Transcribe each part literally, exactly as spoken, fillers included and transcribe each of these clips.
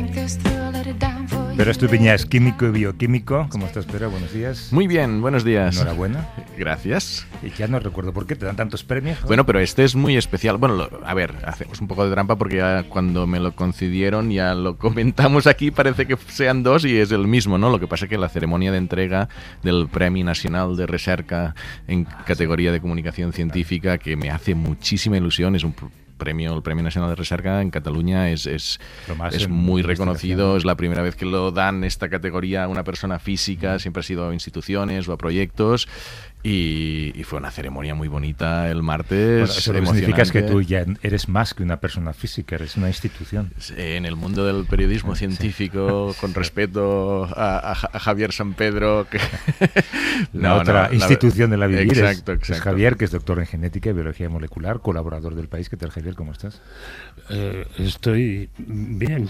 Pero Estupiñán es químico y bioquímico. ¿Cómo estás, Pedro? Buenos días. Muy bien, buenos días. Enhorabuena. Gracias. Y ya no recuerdo por qué te dan tantos premios. ¿No? Bueno, pero este es muy especial. Bueno, lo, a ver, hacemos un poco de trampa porque ya cuando me lo concedieron ya lo comentamos aquí, parece que sean dos y es el mismo, ¿no? Lo que pasa es que la ceremonia de entrega del Premi Nacional de Recerca en categoría de comunicación científica, que me hace muchísima ilusión, es un premio, el Premio Nacional de Recerca en Cataluña es, es, es muy reconocido, es la primera vez que lo dan esta categoría a una persona física, siempre ha sido a instituciones o a proyectos. Y, y fue una ceremonia muy bonita el martes. Bueno, eso lo que significa es que tú ya eres más que una persona física, eres una institución. En el mundo del periodismo científico, sí. Con respeto a, a, a Javier San Pedro. Que la no, otra no, institución la... de la vivir exacto, es, exacto. es Javier, que es doctor en genética y biología molecular, colaborador del País. ¿Qué tal, Javier? ¿Cómo estás? Eh, estoy bien.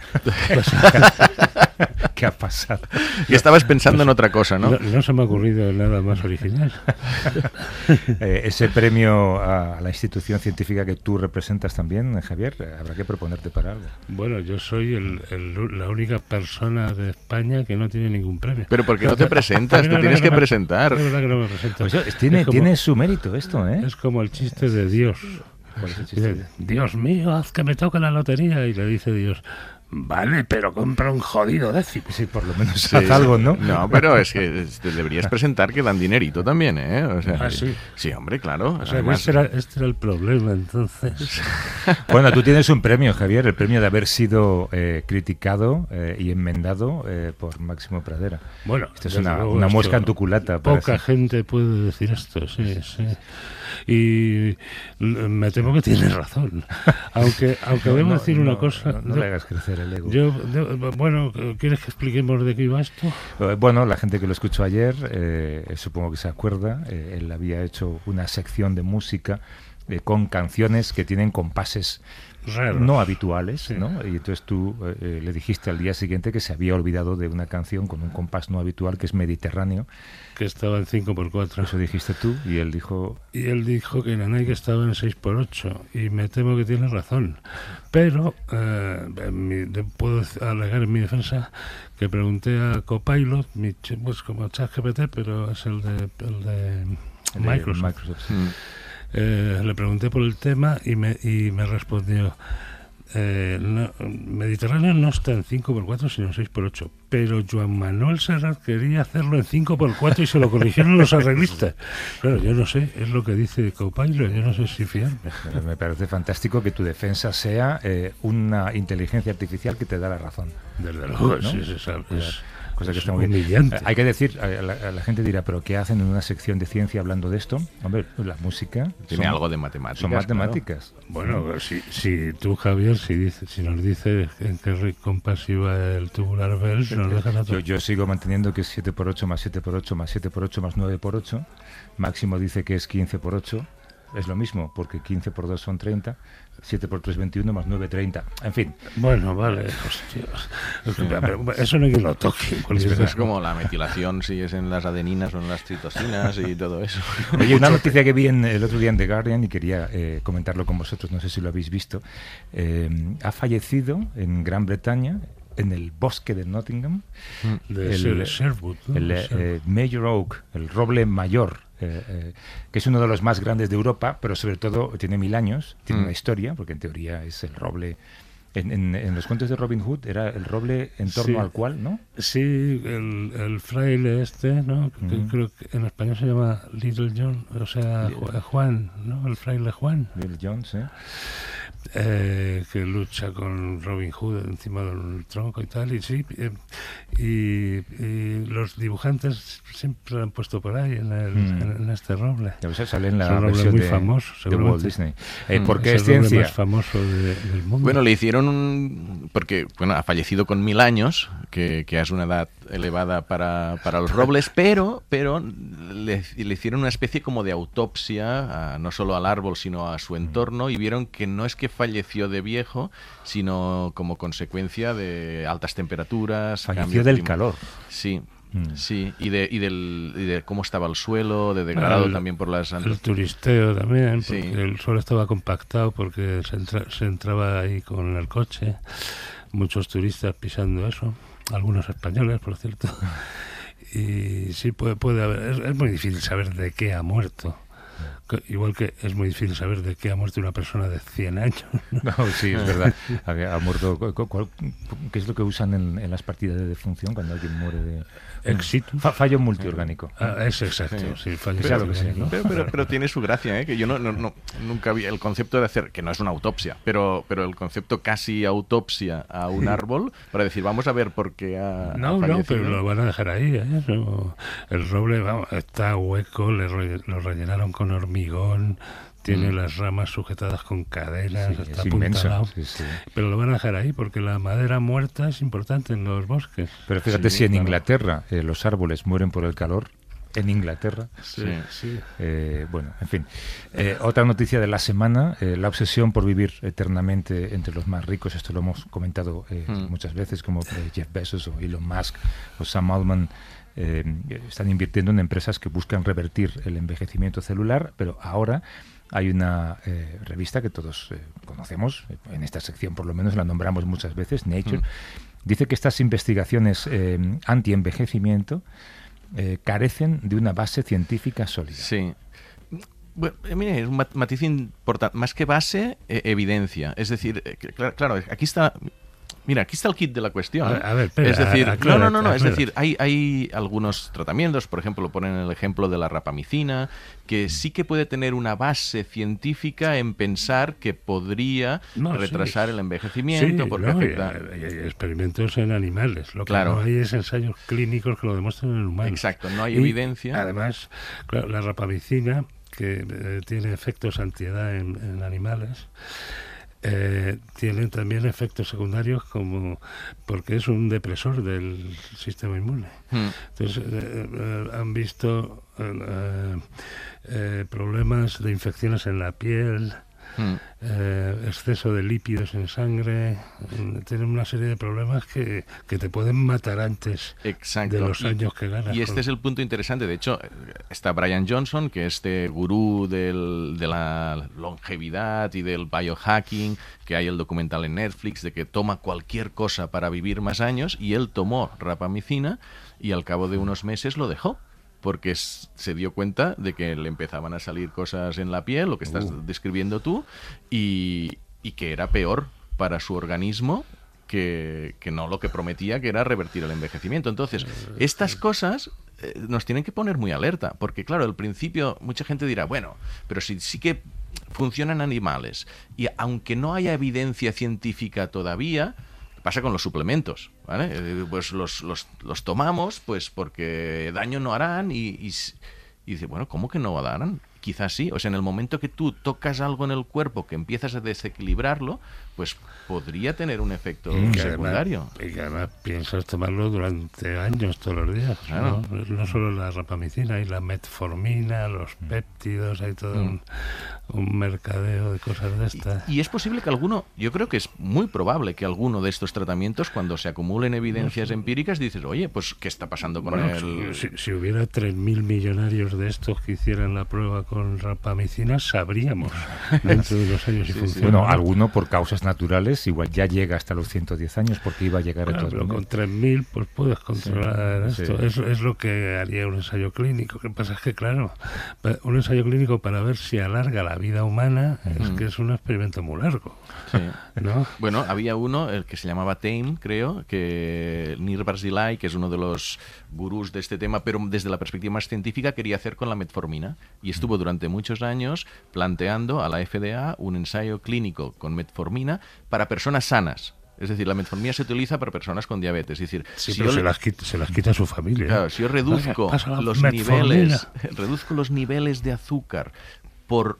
¿Qué ha pasado? Y estabas pensando pues, en otra cosa, ¿no? ¿no? No se me ha ocurrido nada más original. eh, ese premio a la institución científica que tú representas también, Javier, habrá que proponerte para algo. Bueno, yo soy el, el, la única persona de España que no tiene ningún premio. Pero ¿por qué no te presentas? Te tienes que me, presentar. Es verdad que no me presento. Pues tiene, como, tiene su mérito esto, ¿eh? Es como el chiste de Dios. Dice, Dios mío, haz que me toque la lotería. Y le dice Dios, vale, pero compra un jodido décimo. Sí, por lo menos sí, haz algo, ¿no? No, pero es que te deberías presentar que dan dinerito también, ¿eh? O sea, ah, sí. Sí, hombre, claro. O sea, Además, este, era, este era el problema, entonces. Bueno, tú tienes un premio, Javier, el premio de haber sido eh, criticado eh, y enmendado eh, por Máximo Pradera. Bueno, esto es una, una muesca en tu culata. Poca gente puede decir esto, sí, sí. Y me temo que tienes razón. Aunque aunque no, debo no, decir no, una cosa. No, no de, le hagas crecer el ego. Yo, de, bueno, ¿quieres que expliquemos de qué iba esto? Bueno, la gente que lo escuchó ayer, eh, supongo que se acuerda, eh, él había hecho una sección de música eh, con canciones que tienen compases raros, no habituales, sí. ¿no? Y entonces tú eh, le dijiste al día siguiente que se había olvidado de una canción con un compás no habitual que es Mediterráneo. Que estaba en cinco por cuatro. Eso dijiste tú y él dijo... Y él dijo que Nanay que estaba en seis por ocho y me temo que tiene razón. Pero eh, mi, puedo alegar en mi defensa que pregunté a Copilot, mi, pues como ChatGPT, pero es el de, el de el Microsoft. De Microsoft sí. eh, le pregunté por el tema y me, y me respondió... Eh, no, Mediterráneo no está en cinco por cuatro sino en seis por ocho, pero Joan Manuel Serrat quería hacerlo en cinco por cuatro y se lo corrigieron los arreglistas. Claro, yo no sé, es lo que dice Copilot, yo no sé si fiarme. Me parece fantástico que tu defensa sea eh, una inteligencia artificial que te da la razón. Desde luego, ¿no? sí, sí, sí, es, cosa que es está muy humillante. Hay que decir, a la, a la gente dirá, ¿pero qué hacen en una sección de ciencia hablando de esto? Hombre, la música... Tiene son, algo de matemáticas. Son matemáticas. Claro. Bueno, si, si tú, Javier, si, dice, si nos dices en qué compás iba el tubular Bells, nos dejan a yo, yo sigo manteniendo que es siete por ocho más siete por ocho más siete por ocho más nueve por ocho. Máximo dice que es quince por ocho. Es lo mismo, porque quince por dos son treinta, siete por tres, veintiuno, más nueve, treinta. En fin. Bueno, vale. Hostia. Eso no hay que lo toque. Es, es como la metilación, si es en las adeninas o en las citosinas y todo eso. Oye, una noticia que vi en, el otro día en The Guardian y quería eh, comentarlo con vosotros, no sé si lo habéis visto. Eh, ha fallecido en Gran Bretaña, en el bosque de Nottingham, de el, Sherwood, ¿no? el eh, Major Oak, el roble mayor, eh, eh, que es uno de los más grandes de Europa, pero sobre todo tiene mil años, tiene mm. una historia, porque en teoría es el roble... En, en, en los cuentos de Robin Hood era el roble en torno sí. al cual, ¿no? Sí, el, el fraile este, ¿no? Mm. Que creo que en español se llama Little John, o sea, Little. Juan, ¿no? El fraile Juan. Little John, sí. Eh, que lucha con Robin Hood encima del tronco y tal, y sí, eh, y, y los dibujantes siempre lo han puesto por ahí en, el, mm. en, en este roble. Ya ves, sale en la es un versión muy de, famoso, de Walt Disney. Eh, mm. ¿Por qué es, es el roble ciencia? más famoso de, del mundo. Bueno, le hicieron un... porque bueno, ha fallecido con mil años, que, que es una edad elevada para, para los robles, pero, pero le, le hicieron una especie como de autopsia, a, no solo al árbol, sino a su entorno, y vieron que no es que falleció de viejo, sino como consecuencia de altas temperaturas. Falleció del calor. Sí. Mm. Sí, y de, y, del, y de cómo estaba el suelo, de degradado el, también por las... El turisteo también, porque sí. el suelo estaba compactado porque se, entra, se entraba ahí con el coche. muchos turistas pisando eso, algunos españoles, por cierto. Y sí, puede, puede haber. Es, es muy difícil saber de qué ha muerto. Igual que es muy difícil saber de qué ha muerto una persona de cien años. No, sí, es verdad. Ha, ha muerto. ¿Qué es lo que usan en, en las partidas de defunción cuando alguien muere de Exitus? Fa, fallo multiorgánico. Ah, es exacto, sí, sí fallo pero, multiorgánico. Pero, pero, pero tiene su gracia, ¿eh? Que yo no, no, no nunca vi el concepto de hacer, que no es una autopsia, pero, pero el concepto casi autopsia a un árbol para decir, vamos a ver por qué ha, no, ha fallecido. No, pero lo van a dejar ahí, ¿eh? No, el roble, vamos, está hueco, le re, lo rellenaron con hormigón. Tiene mm. las ramas sujetadas con cadenas, sí, está es apuntalado. Sí, sí. Pero lo van a dejar ahí porque la madera muerta es importante en los bosques. Pero fíjate, sí, si en claro. Inglaterra eh, los árboles mueren por el calor, en Inglaterra. Sí, sí. Eh, bueno, en fin. Eh, otra noticia de la semana, eh, la obsesión por vivir eternamente entre los más ricos. Esto lo hemos comentado eh, mm. muchas veces, como eh, Jeff Bezos o Elon Musk o Sam Altman. Eh, están invirtiendo en empresas que buscan revertir el envejecimiento celular, pero ahora hay una eh, revista que todos eh, conocemos, en esta sección por lo menos la nombramos muchas veces, Nature, mm. dice que estas investigaciones eh, anti-envejecimiento eh, carecen de una base científica sólida. Sí. Bueno, mira, es un matiz importante. Más que base, eh, evidencia. Es decir, eh, claro, claro, aquí está... Mira, aquí está el kit de la cuestión. A ver, a ver, espera, es decir, aclara, no, no, no, no. aclara. Es decir, hay, hay algunos tratamientos, por ejemplo, ponen el ejemplo de la rapamicina, que sí que puede tener una base científica en pensar que podría no, retrasar sí. el envejecimiento. Sí, porque no, afecta... hay, hay experimentos en animales. Lo que claro. no hay es ensayos clínicos que lo demuestren en humanos. Exacto, no hay y, evidencia. Además, claro, la rapamicina, que eh, tiene efectos antiedad en, en animales, Eh, tienen también efectos secundarios como porque es un depresor del sistema inmune. Hmm. Entonces eh, eh, han visto eh, eh, problemas de infecciones en la piel, hmm. eh, exceso de lípidos en sangre, tienen una serie de problemas que, que te pueden matar antes Exacto. de los y, años que ganas. Y este con... es el punto interesante. De hecho, está Brian Johnson, que es este gurú del, de la longevidad y del biohacking, que hay el documental en Netflix de que toma cualquier cosa para vivir más años, y él tomó rapamicina y al cabo de unos meses lo dejó. Porque se dio cuenta de que le empezaban a salir cosas en la piel, lo que estás uh. describiendo tú, y, y que era peor para su organismo que, que no lo que prometía, que era revertir el envejecimiento. Entonces, estas cosas eh, nos tienen que poner muy alerta, porque claro, al principio mucha gente dirá, bueno, pero si sí que funcionan animales, y aunque no haya evidencia científica todavía... Pasa con los suplementos, ¿vale? Pues los, los, los tomamos pues porque daño no harán y, y, y dice, bueno, ¿cómo que no harán? Quizás sí. O sea, en el momento que tú tocas algo en el cuerpo que empiezas a desequilibrarlo, pues podría tener un efecto y secundario. Además, y que además piensas tomarlo durante años, todos los días. Claro. ¿no? No solo la rapamicina, hay la metformina, los péptidos, hay todo mm. un, un mercadeo de cosas de estas. Y, y es posible que alguno, yo creo que es muy probable que alguno de estos tratamientos, cuando se acumulen evidencias no sé. empíricas, dices, oye, pues ¿qué está pasando con bueno, el...? Si, si, si hubiera tres mil millonarios de estos que hicieran la prueba con rapamicina, sabríamos dentro de los años si sí, funciona. Sí. Bueno, alguno por causas naturales igual ya llega hasta los ciento diez años porque iba a llegar claro, a todos pero con tres mil pues puedes controlar sí, esto. Sí. Es, es lo que haría un ensayo clínico. Lo que pasa es que, claro, un ensayo clínico para ver si alarga la vida humana es mm. que es un experimento muy largo. Sí. ¿No? Bueno, había uno, el que se llamaba Tame, creo, que Nir Barzilai, que es uno de los gurús de este tema, pero desde la perspectiva más científica, quería hacer con la metformina. Y estuvo durante muchos años planteando a la F D A un ensayo clínico con metformina para personas sanas. Es decir, la metformina se utiliza para personas con diabetes. Es decir, sí, si pero yo se, las quita, se las quita a su familia. Claro, si yo reduzco Oye, los metformina. niveles, reduzco los niveles de azúcar por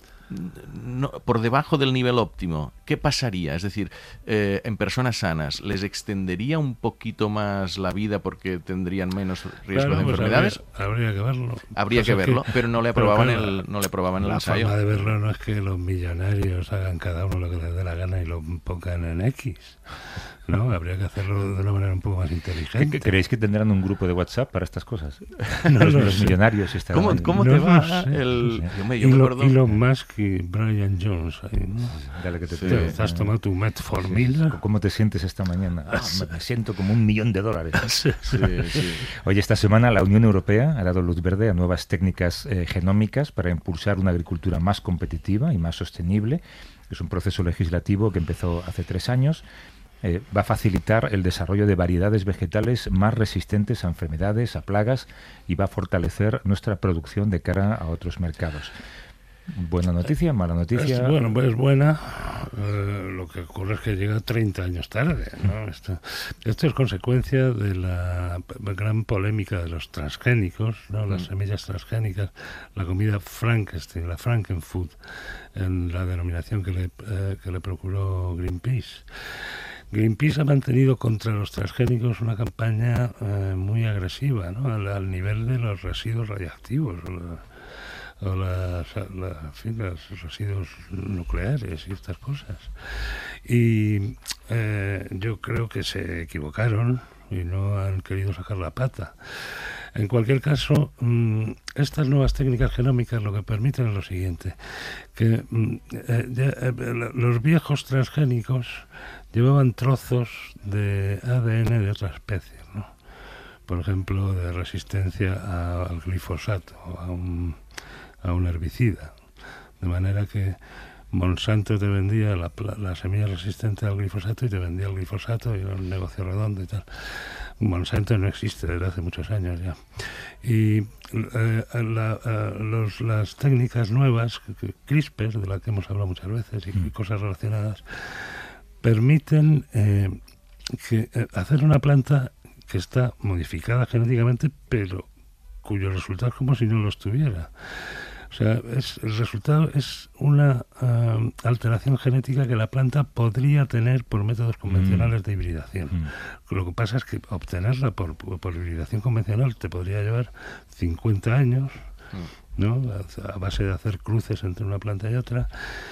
No, por debajo del nivel óptimo, ¿qué pasaría? Es decir, eh, en personas sanas, ¿les extendería un poquito más la vida porque tendrían menos riesgo claro, de pues enfermedades? Habría, habría que verlo. Habría pues que verlo, que, pero no le aprobaban claro, el, no le aprobaban el la ensayo. La forma de verlo no es que los millonarios hagan cada uno lo que les dé la gana y lo pongan en X. No, habría que hacerlo de una manera un poco más inteligente. ¿Creéis que tendrán un grupo de WhatsApp para estas cosas? No los lo los sé. millonarios estarán ¿Cómo, ahí. cómo No te lo va sé, el...? no sé. Yo me, yo me Elon, acuerdo... Elon Musk y Brian Jones. Ahí, ¿no? Dale que te Sí. pego. ¿Te has tomado tu Metformina? ¿Cómo te sientes esta mañana? Ah, me, me siento como un millón de dólares. Sí, sí. Oye, esta semana la Unión Europea ha dado luz verde a nuevas técnicas eh, genómicas para impulsar una agricultura más competitiva y más sostenible. Es un proceso legislativo que empezó hace tres años. Eh, va a facilitar el desarrollo de variedades vegetales más resistentes a enfermedades, a plagas, y va a fortalecer nuestra producción de cara a otros mercados. Buena noticia, mala noticia. Es, bueno, pues es buena. Eh, lo que ocurre es que llega treinta años tarde, ¿no? Esto, esto es consecuencia de la p- gran polémica de los transgénicos, ¿no? Las Mm. semillas transgénicas, la comida Frankenstein, la Frankenfood, en la denominación que le, eh, que le procuró Greenpeace. Greenpeace ha mantenido contra los transgénicos una campaña eh, muy agresiva, ¿no? al, al nivel de los residuos radiactivos o, la- o las, la- en fin, los residuos nucleares y estas cosas. Y eh, yo creo que se equivocaron y no han querido sacar la pata. En cualquier caso, mmm, estas nuevas técnicas genómicas lo que permiten es lo siguiente, que mmm, eh, ya, eh, los viejos transgénicos llevaban trozos de A D N de otra especie, ¿no? Por ejemplo, de resistencia a, al glifosato, a un, a un herbicida. De manera que Monsanto te vendía la, la semilla resistente al glifosato y te vendía el glifosato y era un negocio redondo y tal. Monsanto no existe desde hace muchos años ya. Y eh, la, eh, los, las técnicas nuevas, CRISPR, de las que hemos hablado muchas veces, y, y cosas relacionadas, permiten eh, que, eh, hacer una planta que está modificada genéticamente, pero cuyo resultado es como si no lo estuviera. O sea, es, el resultado es una uh, alteración genética que la planta podría tener por métodos convencionales mm. de hibridación. Mm. Lo que pasa es que obtenerla por, por hibridación convencional te podría llevar cincuenta años, mm. ¿no? A, a base de hacer cruces entre una planta y otra,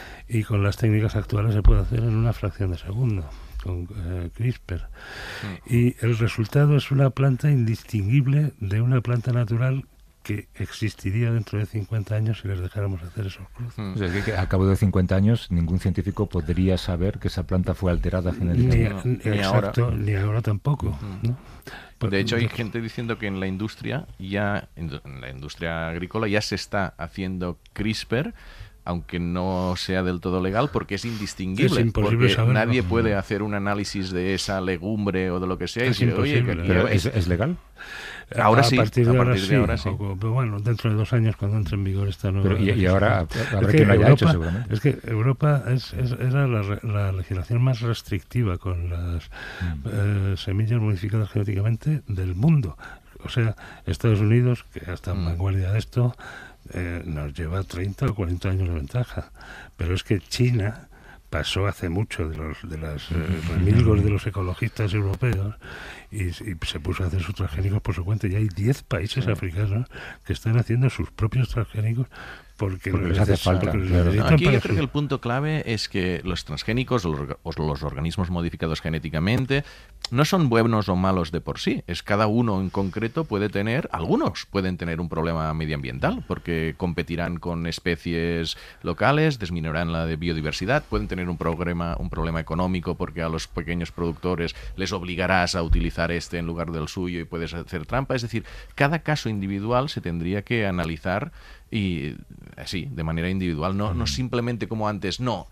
y con las técnicas actuales se puede hacer en una fracción de segundo, con eh, CRISPR. Mm. Y el resultado es una planta indistinguible de una planta natural que existiría dentro de cincuenta años si les dejáramos hacer esos cruces. Mm. O sea, que, que a cabo de cincuenta años ningún científico podría saber que esa planta fue alterada genéticamente. Ni, no, ni exacto, ahora. Ni ahora tampoco. Mm. ¿no? De hecho, hay gente diciendo que en la industria, ya en la industria agrícola, ya se está haciendo CRISPR, aunque no sea del todo legal, porque es indistinguible, es porque saberlo. Nadie puede hacer un análisis de esa legumbre o de lo que sea. Es y decir, Oye, que, ¿Pero es, es legal? Ahora a sí, partir de a ahora partir sí, de ahora sí. O, pero bueno, dentro de dos años cuando entre en vigor esta nueva... Pero, y, y ahora habrá es que quien lo haya Europa, hecho seguramente. Es que Europa es, es, era la, la legislación más restrictiva con las mm. eh, semillas modificadas genéticamente del mundo. O sea, Estados Unidos, que hasta en mm. vanguardia de esto, eh, nos lleva treinta o cuarenta años de ventaja. Pero es que China pasó hace mucho de los de las eh, remilgos de los ecologistas europeos y, y se puso a hacer sus transgénicos por su cuenta. Y hay diez países sí. africanos que están haciendo sus propios transgénicos porque, porque les hace falta. Claro. No, aquí yo creo que el punto clave es que los transgénicos o los, o los organismos modificados genéticamente no son buenos o malos de por sí. Es cada uno en concreto puede tener, algunos pueden tener un problema medioambiental porque competirán con especies locales, disminuirán la de biodiversidad, pueden tener un problema, un problema económico porque a los pequeños productores les obligarás a utilizar este en lugar del suyo y puedes hacer trampa. Es decir, cada caso individual se tendría que analizar y así, de manera individual, no, no simplemente como antes, no,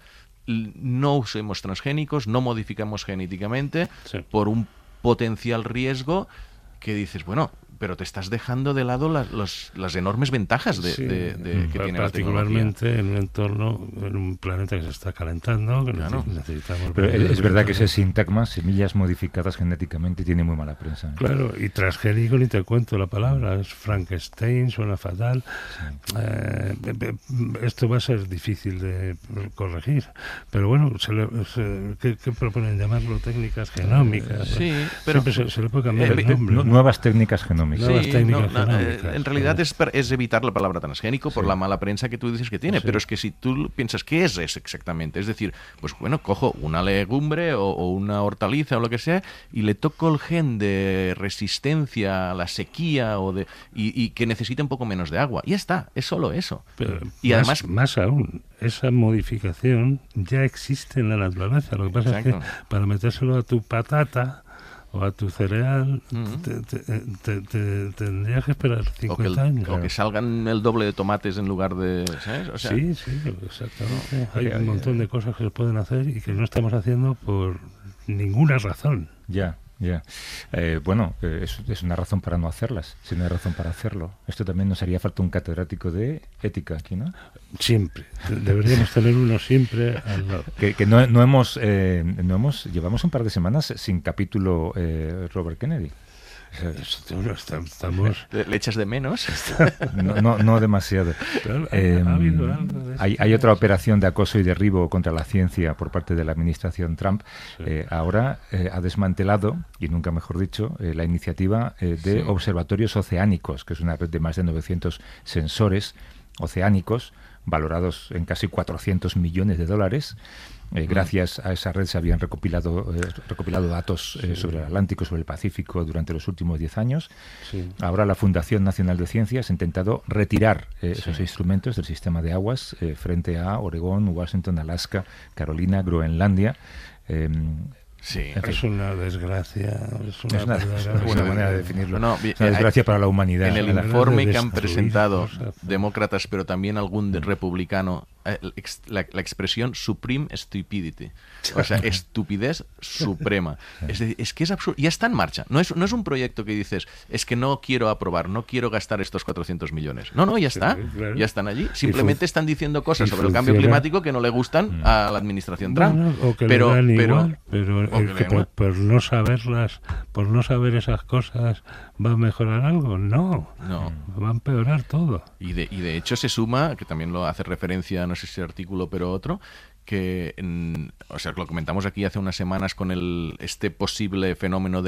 no usemos transgénicos, no modificamos genéticamente sí. por un potencial riesgo que dices, bueno, pero te estás dejando de lado las, los, las enormes ventajas de, sí, de, de, que tiene la tecnología. Particularmente en un entorno, en un planeta que se está calentando, que claro. necesitamos... Pero es, es verdad que ese sintagma, semillas modificadas genéticamente, tiene muy mala prensa. ¿eh? Claro, y transgénico, ni te cuento la palabra, es Frankenstein, suena fatal. Sí. Eh, esto va a ser difícil de corregir, pero bueno, se le, se, ¿qué, ¿qué proponen llamarlo? Técnicas genómicas. Sí, pero... Se, se le puede cambiar eh, el nombre. ¿no? Nuevas técnicas genómicas. genómica. Nuevas Sí, técnicas no, no, genómicas, eh, en realidad ¿no? es, per- es evitar la palabra transgénico por Sí. la mala prensa que tú dices que tiene, Sí. pero es que si tú piensas qué es eso exactamente, es decir, pues bueno, cojo una legumbre o, o una hortaliza o lo que sea y le toco el gen de resistencia a la sequía o de y, y que necesite un poco menos de agua, y ya está, es solo eso. Pero Y más, además- más aún, esa modificación ya existe en la naturaleza. Lo que pasa Exacto. es que para metérselo a tu patata o a tu cereal, Ujú. te, te- te- te- tendrías que esperar O que, el- cincuenta años. o que salgan el doble de tomates en lugar de, ¿sabes? O sea, Sí, sí, exactamente. Hay Oye, un oye, montón de cosas que se pueden hacer y que no estamos haciendo por ninguna razón. Ya, ya. Eh, bueno, eh, es, es una razón para no hacerlas, si no hay razón para hacerlo. Esto también nos haría falta un catedrático de ética aquí, ¿no? Siempre. Deberíamos tener uno siempre al lado. Que, que no, no hemos, eh, no hemos, llevamos un par de semanas sin capítulo eh, Robert Kennedy. Esto no está- Estamos... ¿le le echas de menos? No, no, no demasiado. Claro, Eh, ha habido algo de hay, esto. hay otra operación de acoso y derribo contra la ciencia por parte de la administración Trump. Sí. Eh, ahora eh, ha desmantelado, y nunca mejor dicho, eh, la iniciativa eh, de Sí. observatorios oceánicos, que es una red de más de novecientos sensores oceánicos valorados en casi cuatrocientos millones de dólares. Eh, gracias a esa red se habían recopilado, eh, recopilado datos eh, sobre el Atlántico, sobre el Pacífico durante los últimos diez años. Sí. Ahora la Fundación Nacional de Ciencias ha intentado retirar eh, esos instrumentos del sistema de aguas eh, frente a Oregón, Washington, Alaska, Carolina, Groenlandia. Eh, Sí. en fin, Es una desgracia. Es una, es una, es verdadera una buena desgracia. manera de definirlo. No, es una desgracia para la humanidad. En el La- informe de que han destruir presentado cosas. demócratas, pero también algún de- republicano, eh, el ex- la, la expresión supreme stupidity, o sea, estupidez suprema. Es, decir, es que es absurdo. Ya está en marcha. No es, no es un proyecto que dices, es que no quiero aprobar, no quiero gastar estos cuatrocientos millones. No, no, ya está. claro. Ya están allí. Simplemente están diciendo cosas y sobre el cambio funciona. climático que no le gustan a la administración Trump. Bueno, o que pero, le dan pero, igual, pero o el que le que dan por, igual. por no saberlas, por no saber esas cosas, ¿va a mejorar algo? No, No. va a empeorar todo. Y de, y de hecho se suma, que también lo hace referencia, no sé si artículo, pero otro, que, en- o sea, lo comentamos aquí hace unas semanas con el este posible fenómeno de